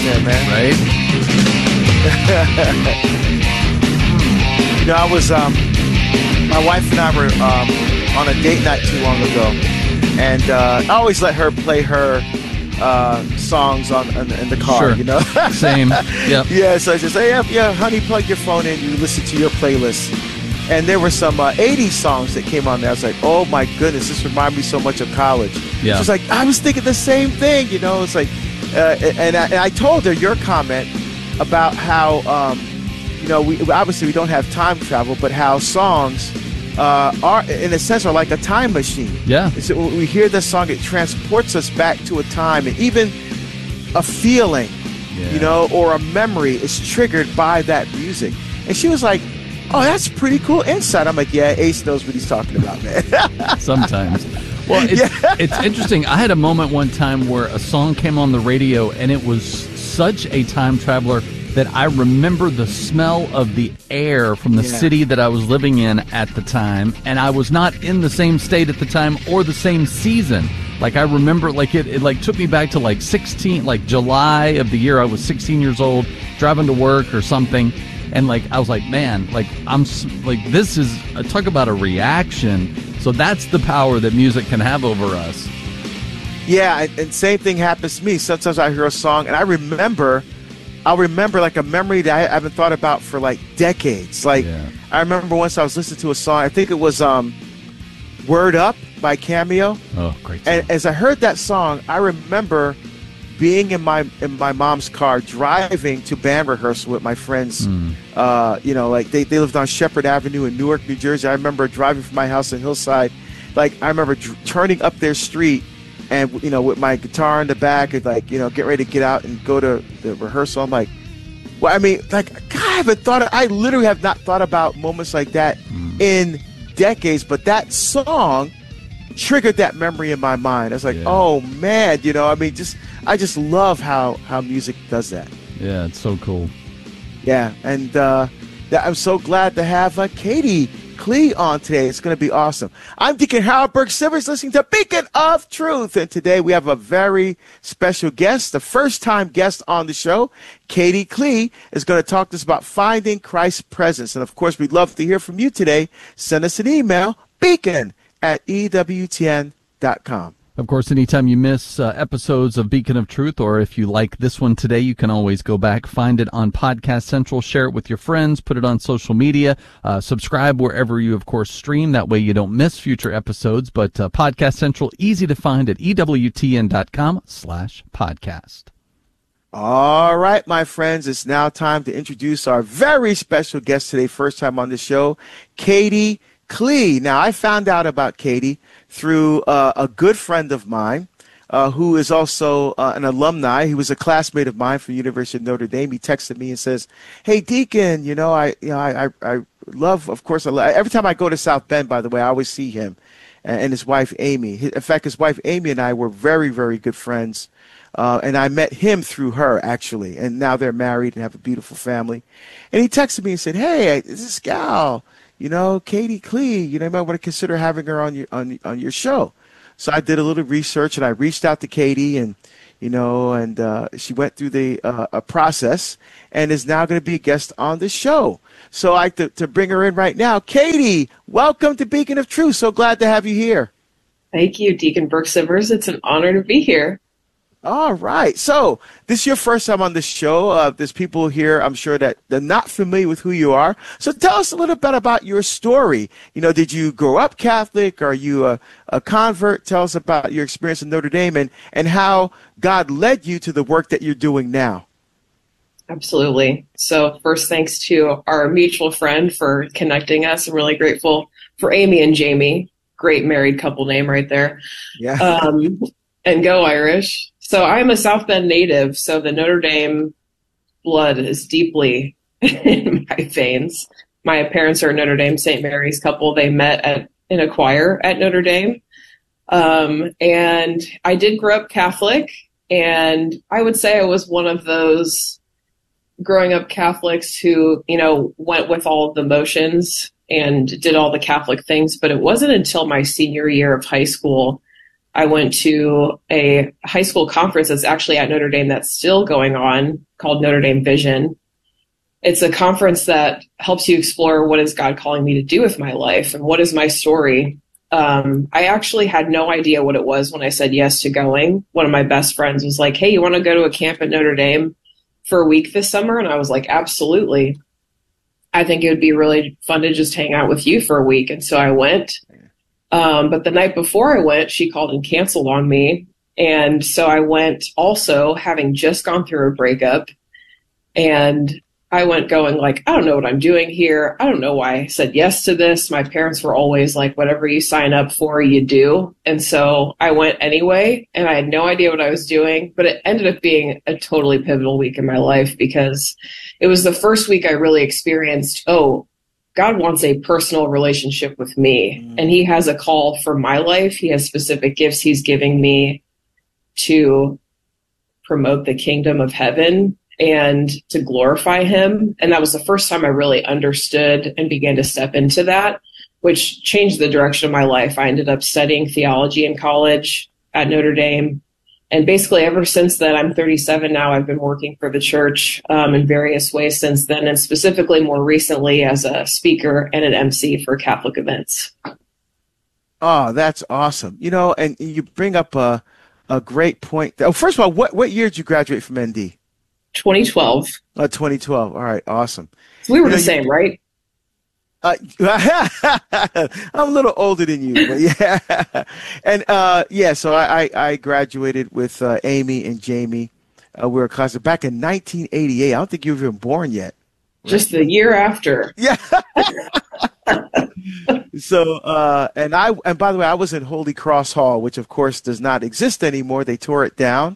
there, man. Right? You know, I was, my wife and I were on a date night too long ago, and I always let her play her songs in the car, sure. you know? Same, yep. Yeah, so I just say, yeah, honey, plug your phone in, you listen to your playlist. And there were some 80s songs that came on there. I was like, oh my goodness, this reminded me so much of college. Yeah. She was like, I was thinking the same thing, you know? It's like, and I told her your comment about how, you know, we obviously we don't have time travel, but how songs are, in a sense, are like a time machine. Yeah. So when we hear this song, it transports us back to a time, and even a feeling, you know, or a memory is triggered by that music. And she was like, oh, that's pretty cool insight. I'm like, yeah, Ace knows what he's talking about, man. Sometimes. Well, it's interesting. I had a moment one time where a song came on the radio, and it was such a time traveler that I remember the smell of the air from the city that I was living in at the time, and I was not in the same state at the time or the same season. Like, I remember, like, it like took me back to like 16, like July of the year I was 16 years old, driving to work or something. And like, I was like, man, like, I'm like, this is talk about a reaction. So that's the power that music can have over us. Yeah. And same thing happens to me. Sometimes I hear a song and I'll remember like a memory that I haven't thought about for like decades. Like, I remember once I was listening to a song, I think it was Word Up by Cameo. Oh, great song. And as I heard that song, I remember being in my mom's car driving to band rehearsal with my friends. You know, like they lived on Shepherd Avenue in Newark, New Jersey. I remember driving from my house in Hillside. Like, I remember turning up their street and, you know, with my guitar in the back and, like, you know, get ready to get out and go to the rehearsal. I'm like, well, I mean, like, God, I literally have not thought about moments like that in decades, but that song triggered that memory in my mind. I was like, oh man, you know, I mean, I just love how music does that. Yeah, it's so cool. Yeah, and I'm so glad to have Katie Klee on today. It's going to be awesome. I'm Deacon Harold Burke-Sivers, listening to Beacon of Truth, and today we have a very special guest, the first-time guest on the show. Katie Klee is going to talk to us about finding Christ's presence, and of course, we'd love to hear from you today. Send us an email, beacon@ewtn.com. Of course, anytime you miss episodes of Beacon of Truth, or if you like this one today, you can always go back, find it on Podcast Central, share it with your friends, put it on social media, subscribe wherever you, of course, stream. That way you don't miss future episodes. But Podcast Central, easy to find at EWTN.com/podcast. All right, my friends, it's now time to introduce our very special guest today, first time on the show, Katie Klee. Now, I found out about Katie through a good friend of mine who is also an alumni. He was a classmate of mine from the University of Notre Dame. He texted me and says, hey, Deacon, you know, I love, of course, every time I go to South Bend, by the way, I always see him and his wife, Amy. In fact, his wife, Amy, and I were very, very good friends. And I met him through her, actually. And now they're married and have a beautiful family. And he texted me and said, hey, this gal, you know, Katie Klee, you know, you might want to consider having her on your show. So I did a little research and I reached out to Katie, and, you know, and she went through the process and is now going to be a guest on the show. So I like to bring her in right now. Katie, welcome to Beacon of Truth. So glad to have you here. Thank you, Deacon Burke-Sivers. It's an honor to be here. All right. So this is your first time on the show. There's people here, I'm sure, that they're not familiar with who you are. So tell us a little bit about your story. You know, did you grow up Catholic? Are you a convert? Tell us about your experience in Notre Dame and how God led you to the work that you're doing now. Absolutely. So first, thanks to our mutual friend for connecting us. I'm really grateful for Amy and Jamie. Great married couple name right there. Yeah. And go Irish. So I'm a South Bend native, so the Notre Dame blood is deeply in my veins. My parents are a Notre Dame St. Mary's couple. They met in a choir at Notre Dame. And I did grow up Catholic, and I would say I was one of those growing up Catholics who, you know, went with all of the motions and did all the Catholic things. But it wasn't until my senior year of high school I went to a high school conference that's actually at Notre Dame that's still going on called Notre Dame Vision. It's a conference that helps you explore what is God calling me to do with my life and what is my story. I actually had no idea what it was when I said yes to going. One of my best friends was like, hey, you want to go to a camp at Notre Dame for a week this summer? And I was like, absolutely. I think it would be really fun to just hang out with you for a week. And so I went. But the night before I went, she called and canceled on me. And so I went also having just gone through a breakup. And I went going like, I don't know what I'm doing here. I don't know why I said yes to this. My parents were always like, whatever you sign up for, you do. And so I went anyway, and I had no idea what I was doing, but it ended up being a totally pivotal week in my life because it was the first week I really experienced, oh, God wants a personal relationship with me, and he has a call for my life. He has specific gifts he's giving me to promote the kingdom of heaven and to glorify him. And that was the first time I really understood and began to step into that, which changed the direction of my life. I ended up studying theology in college at Notre Dame. And basically ever since then, I'm 37 now, I've been working for the church in various ways since then, and specifically more recently as a speaker and an MC for Catholic events. Oh, that's awesome. You know, and you bring up a great point. Oh, first of all, what year did you graduate from ND? 2012. 2012. All right. Awesome. So we were the same, right? I'm a little older than you, but yeah. And so I graduated with Amy and Jamie. We were classmates back in 1988. I don't think you were even born yet. Right? Just the year after. Yeah. So, and by the way, I was in Holy Cross Hall, which of course does not exist anymore. They tore it down.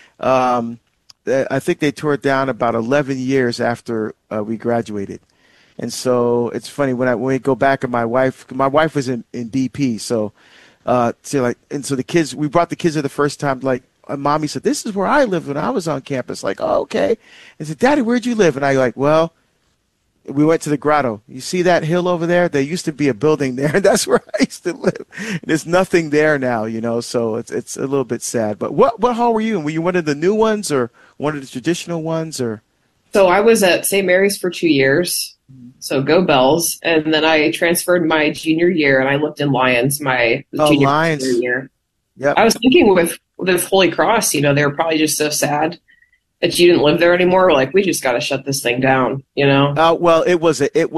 I think they tore it down about 11 years after we graduated. And so it's funny when we go back, and my wife was in BP. So the kids, we brought the kids there the first time, like, mommy said, this is where I lived when I was on campus. Like, oh, okay. I said, Daddy, where'd you live? And I like, well, we went to the grotto. You see that hill over there? There used to be a building there. That's where I used to live. There's nothing there now, you know, so it's a little bit sad. But what hall were you in? Were you one of the new ones or one of the traditional ones? Or? So I was at St. Mary's for 2 years. So go Bells. And then I transferred my junior year, and I lived in Lyons my junior year. Yep. I was thinking with Holy Cross, you know, they were probably just so sad that you didn't live there anymore. We're like, we just got to shut this thing down, you know? Well, it's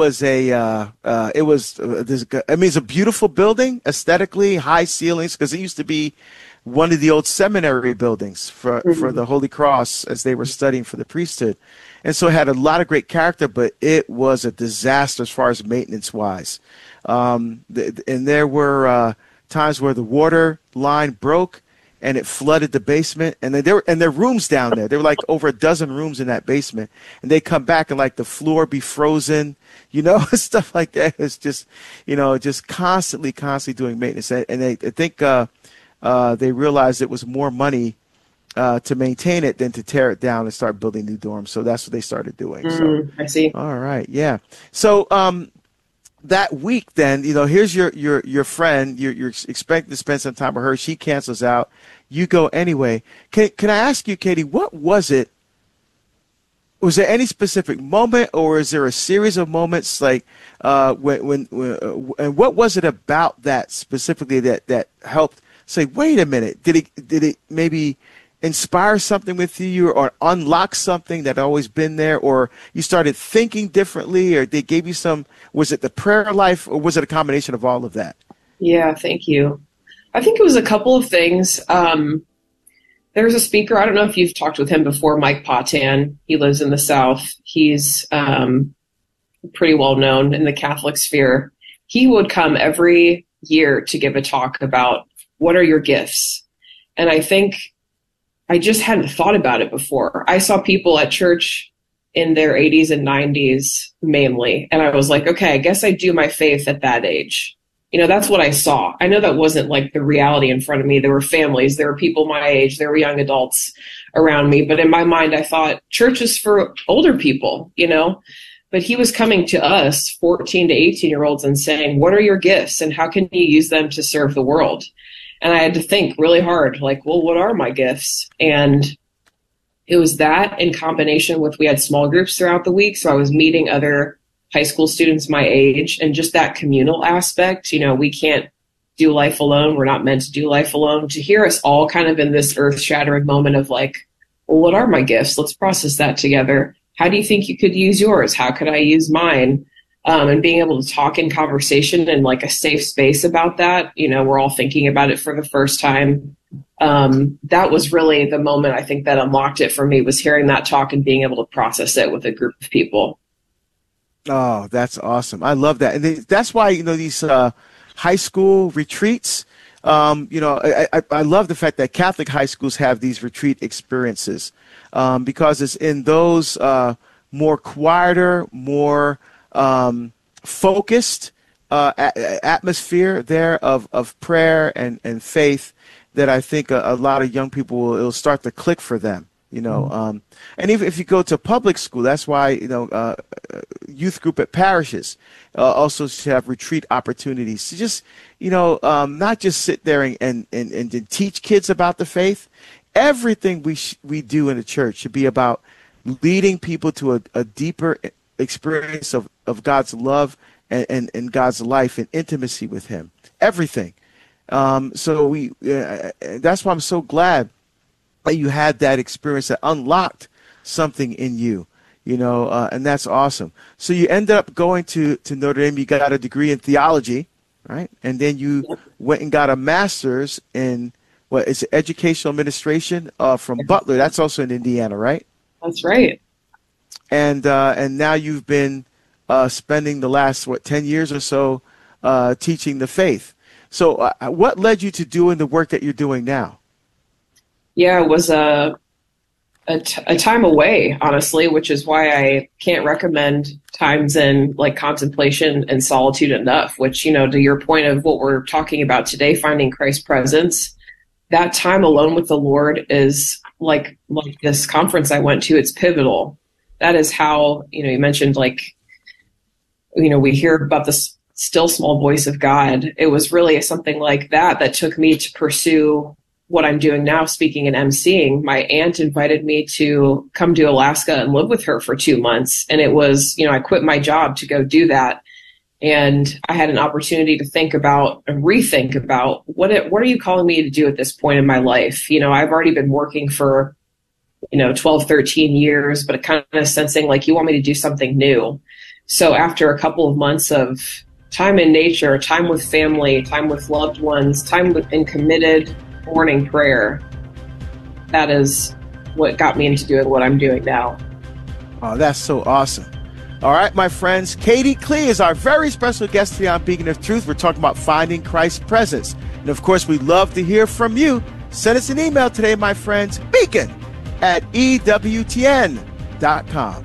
a beautiful building, aesthetically, high ceilings, because it used to be one of the old seminary buildings for the Holy Cross as they were studying for the priesthood. And so it had a lot of great character, but it was a disaster as far as maintenance-wise. And there were times where the water line broke, and it flooded the basement, and there are rooms down there. There were like over a dozen rooms in that basement, and they come back and like the floor be frozen, you know, stuff like that. It's just, you know, just constantly doing maintenance. And I think they realized it was more money to maintain it than to tear it down and start building new dorms. So that's what they started doing. So I see. All right, yeah. So that week, then, you know, here's your friend. You're expecting to spend some time with her. She cancels out. You go anyway. Can I ask you, Katie, what was it? Was there any specific moment, or is there a series of moments like when and what was it about that specifically that helped say, wait a minute, did it maybe inspire something with you or unlock something that had always been there, or you started thinking differently, or they gave you some, was it the prayer life, or was it a combination of all of that? Yeah, thank you. I think it was a couple of things. There's a speaker, I don't know if you've talked with him before, Mike Potan. He lives in the South. He's pretty well known in the Catholic sphere. He would come every year to give a talk about what are your gifts. And I think I just hadn't thought about it before. I saw people at church in their 80s and 90s mainly, and I was like, okay, I guess I do my faith at that age. You know, that's what I saw. I know that wasn't like the reality in front of me. There were families, there were people my age, there were young adults around me. But in my mind, I thought church is for older people, you know. But he was coming to us, 14 to 18-year-olds, and saying, what are your gifts and how can you use them to serve the world? And I had to think really hard, like, well, what are my gifts? And it was that in combination with, we had small groups throughout the week. So I was meeting other high school students my age, and just that communal aspect. You know, we can't do life alone. We're not meant to do life alone. To hear us all kind of in this earth shattering moment of like, well, what are my gifts? Let's process that together. How do you think you could use yours? How could I use mine? And being able to talk in conversation in like a safe space about that. You know, we're all thinking about it for the first time. That was really the moment I think that unlocked it for me, was hearing that talk and being able to process it with a group of people. Oh, that's awesome. I love that. And that's why, you know, these high school retreats, you know, I love the fact that Catholic high schools have these retreat experiences, because it's in those more quieter, more focused atmosphere there of prayer and faith that I think a lot of young people it'll start to click for them, you know. And even if you go to public school, that's why, you know, youth group at parishes also should have retreat opportunities to just, you know, not just sit there and teach kids about the faith. Everything we do in the church should be about leading people to a deeper experience of God's love and God's life and intimacy with Him. Everything. So that's why I'm so glad that you had that experience that unlocked something in you, you know, and that's awesome. So you ended up going to Notre Dame. You got a degree in theology, right? And then you went and got a master's in what is it, educational administration from Butler. That's also in Indiana, right? That's right. And now you've been spending the last 10 years or so teaching the faith. So what led you to doing the work that you're doing now? Yeah, it was a time away, honestly, which is why I can't recommend times in like contemplation and solitude enough, which, you know, to your point of what we're talking about today, finding Christ's presence, that time alone with the Lord is like this conference I went to, it's pivotal. That is how, you know, you mentioned like, you know, we hear about the still small voice of God. It was really something like that took me to pursue what I'm doing now, speaking and emceeing. My aunt invited me to come to Alaska and live with her for 2 months. And it was, you know, I quit my job to go do that. And I had an opportunity to think about and rethink about what are you calling me to do at this point in my life? You know, I've already been working for, you know, 12, 13 years, but kind of sensing like you want me to do something new. So after a couple of months of time in nature, time with family, time with loved ones, time in committed morning prayer, that is what got me into doing what I'm doing now. Oh, that's so awesome. All right, my friends, Katie Klee is our very special guest today on Beacon of Truth. We're talking about finding Christ's presence. And of course, we'd love to hear from you. Send us an email today, my friends, beacon@ewtn.com.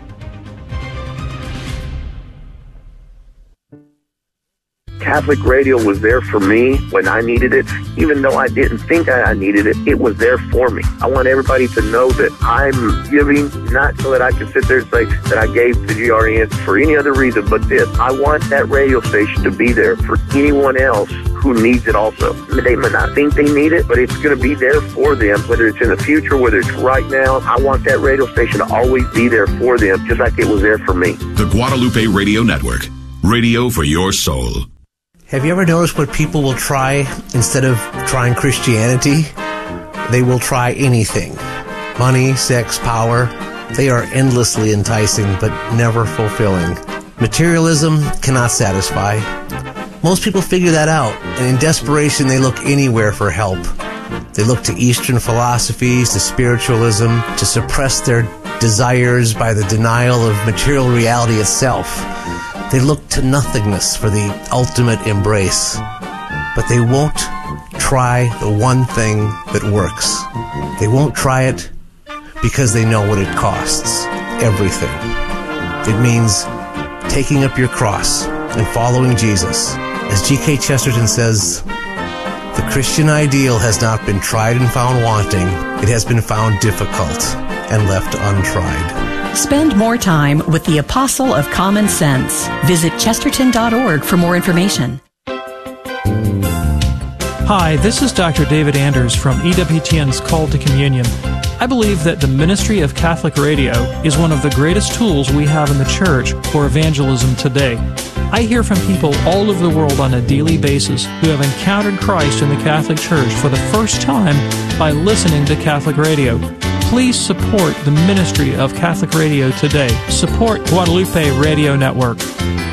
Catholic radio was there for me when I needed it. Even though I didn't think I needed it, it was there for me. I want everybody to know that I'm giving, not so that I can sit there and say that I gave to GRN for any other reason but this. I want that radio station to be there for anyone else who needs it also. They might not think they need it, but it's going to be there for them, whether it's in the future, whether it's right now. I want that radio station to always be there for them, just like it was there for me. The Guadalupe Radio Network. Radio for your soul. Have you ever noticed what people will try instead of trying Christianity? They will try anything. Money, sex, power. They are endlessly enticing but never fulfilling. Materialism cannot satisfy. Most people figure that out, and in desperation they look anywhere for help. They look to Eastern philosophies, to spiritualism, to suppress their desires by the denial of material reality itself. They look to nothingness for the ultimate embrace. But they won't try the one thing that works. They won't try it because they know what it costs. Everything. It means taking up your cross and following Jesus. As G.K. Chesterton says, the Christian ideal has not been tried and found wanting. It has been found difficult and left untried. Spend more time with the Apostle of Common Sense. Visit chesterton.org for more information. Hi, this is Dr. David Anders from EWTN's Call to Communion. I believe that the ministry of Catholic radio is one of the greatest tools we have in the church for evangelism today. I hear from people all over the world on a daily basis who have encountered Christ in the Catholic Church for the first time by listening to Catholic radio. Please support the ministry of Catholic radio today. Support Guadalupe Radio Network.